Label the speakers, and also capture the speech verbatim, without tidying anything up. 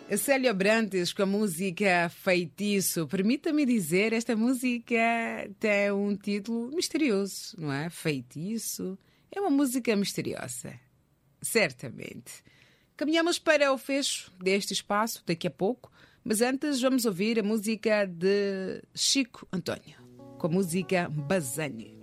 Speaker 1: Célia Brantes com a música Feitiço. Permita-me dizer, esta música tem um título misterioso, não é? Feitiço. É uma música misteriosa. Certamente. Caminhamos para o fecho deste espaço daqui a pouco, mas antes vamos ouvir a música de Chico António, com a música Bazanho.